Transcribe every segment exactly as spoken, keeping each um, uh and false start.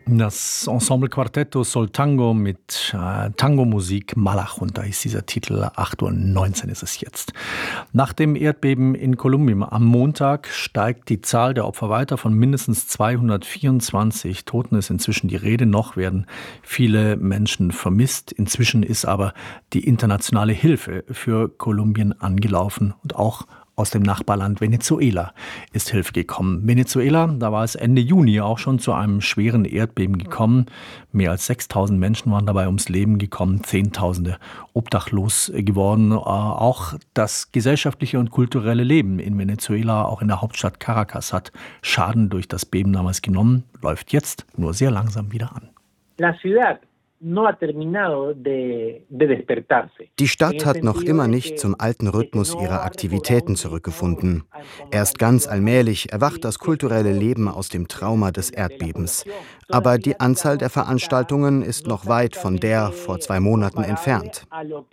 Das Ensemble Quartetto Sol Tango mit äh, Tango-Musik Malajunta ist dieser Titel. acht Uhr neunzehn ist es jetzt. Nach dem Erdbeben in Kolumbien am Montag steigt die Zahl der Opfer weiter. Von mindestens zweihundertvierundzwanzig Toten ist inzwischen die Rede. Noch werden viele Menschen vermisst. Inzwischen ist aber die internationale Hilfe für Kolumbien angelaufen und auch aus dem Nachbarland Venezuela ist Hilfe gekommen. Venezuela, da war es Ende Juni auch schon zu einem schweren Erdbeben gekommen. Mehr als sechstausend Menschen waren dabei ums Leben gekommen, Zehntausende obdachlos geworden. Auch das gesellschaftliche und kulturelle Leben in Venezuela, auch in der Hauptstadt Caracas, hat Schaden durch das Beben damals genommen, läuft jetzt nur sehr langsam wieder an. La ciudad no ha terminado de, de despertarse. Die Stadt hat noch immer nicht zum alten Rhythmus ihrer Aktivitäten zurückgefunden. Erst ganz allmählich erwacht das kulturelle Leben aus dem Trauma des Erdbebens. Aber die Anzahl der Veranstaltungen ist noch weit von der vor zwei Monaten entfernt.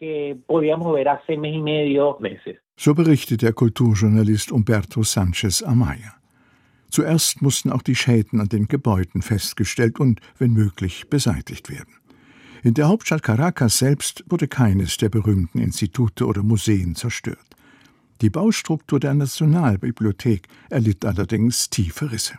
So berichtet der Kulturjournalist Humberto Sánchez Amaya. Zuerst mussten auch die Schäden an den Gebäuden festgestellt und, wenn möglich, beseitigt werden. In der Hauptstadt Caracas selbst wurde keines der berühmten Institute oder Museen zerstört. Die Baustruktur der Nationalbibliothek erlitt allerdings tiefe Risse.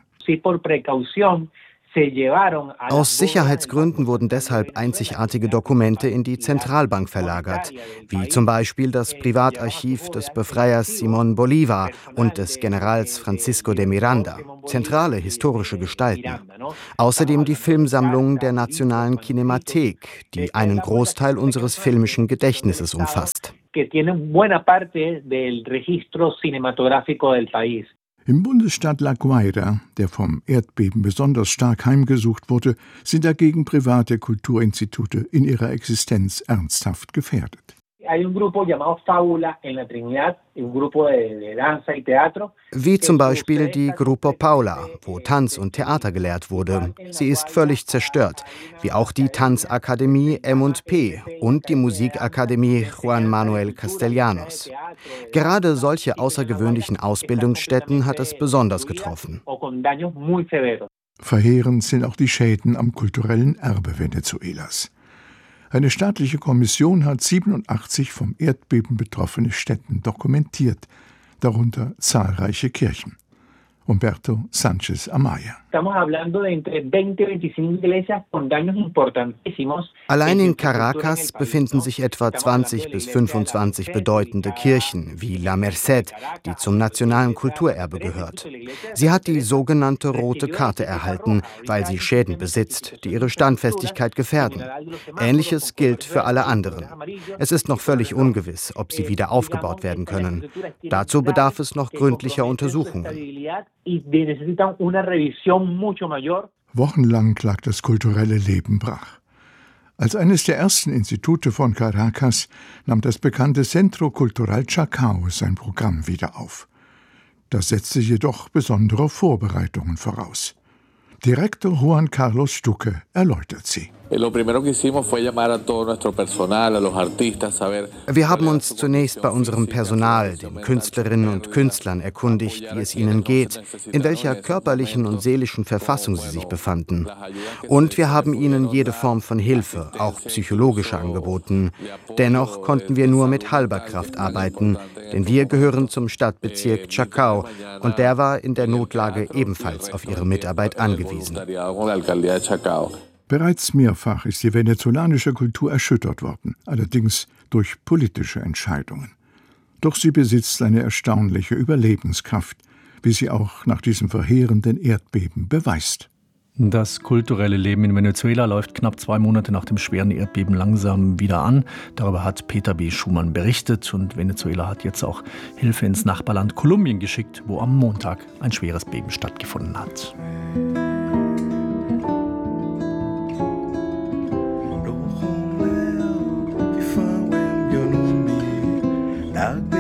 Aus Sicherheitsgründen wurden deshalb einzigartige Dokumente in die Zentralbank verlagert, wie zum Beispiel das Privatarchiv des Befreiers Simón Bolívar und des Generals Francisco de Miranda, zentrale historische Gestalten. Außerdem die Filmsammlung der Nationalen Kinemathek, die einen Großteil unseres filmischen Gedächtnisses umfasst. Im Bundesstaat La Guaira, der vom Erdbeben besonders stark heimgesucht wurde, sind dagegen private Kulturinstitute in ihrer Existenz ernsthaft gefährdet. Wie zum Beispiel die Grupo Paula, wo Tanz und Theater gelehrt wurde. Sie ist völlig zerstört, wie auch die Tanzakademie M und P und die Musikakademie Juan Manuel Castellanos. Gerade solche außergewöhnlichen Ausbildungsstätten hat es besonders getroffen. Verheerend sind auch die Schäden am kulturellen Erbe Venezuelas. Eine staatliche Kommission hat siebenundachtzig vom Erdbeben betroffene Stätten dokumentiert, darunter zahlreiche Kirchen. Humberto Sánchez Amaya. Allein in Caracas befinden sich etwa zwanzig bis fünfundzwanzig bedeutende Kirchen, wie La Merced, die zum nationalen Kulturerbe gehört. Sie hat die sogenannte rote Karte erhalten, weil sie Schäden besitzt, die ihre Standfestigkeit gefährden. Ähnliches gilt für alle anderen. Es ist noch völlig ungewiss, ob sie wieder aufgebaut werden können. Dazu bedarf es noch gründlicher Untersuchungen. Wochenlang lag das kulturelle Leben brach. Als eines der ersten Institute von Caracas nahm das bekannte Centro Cultural Chacao sein Programm wieder auf. Das setzte jedoch besondere Vorbereitungen voraus. Direktor Juan Carlos Stucke erläutert sie. Wir haben uns zunächst bei unserem Personal, den Künstlerinnen und Künstlern, erkundigt, wie es ihnen geht, in welcher körperlichen und seelischen Verfassung sie sich befanden. Und wir haben ihnen jede Form von Hilfe, auch psychologische, angeboten. Dennoch konnten wir nur mit halber Kraft arbeiten, denn wir gehören zum Stadtbezirk Chacao und der war in der Notlage ebenfalls auf ihre Mitarbeit angewiesen. Bereits mehrfach ist die venezolanische Kultur erschüttert worden, allerdings durch politische Entscheidungen. Doch sie besitzt eine erstaunliche Überlebenskraft, wie sie auch nach diesem verheerenden Erdbeben beweist. Das kulturelle Leben in Venezuela läuft knapp zwei Monate nach dem schweren Erdbeben langsam wieder an. Darüber hat Peter B. Schumann berichtet und Venezuela hat jetzt auch Hilfe ins Nachbarland Kolumbien geschickt, wo am Montag ein schweres Beben stattgefunden hat. Out